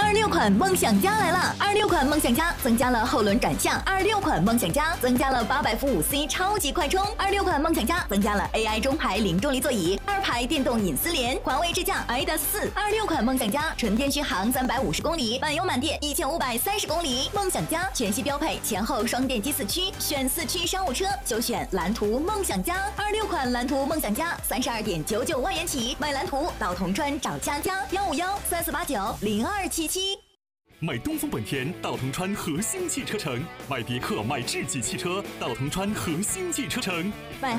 26款梦想家来了！26款梦想家增加了后轮转向，26款梦想家增加了800伏5C 超级快充，26款梦想家增加了 AI 中排零重力座椅，2排电动隐私联，环卫智驾 ADAS 4。26款梦想家纯电续航350公里，满油满电1530公里。梦想家全系标配前后双电机4驱，选4驱商务车就选蓝图梦想家。26款蓝图梦想家32.99万元起，买蓝图到铜川找佳佳15134890277。 买东风本田到铜川和兴汽车城，买别克买智己汽车到铜川和兴汽车城， 买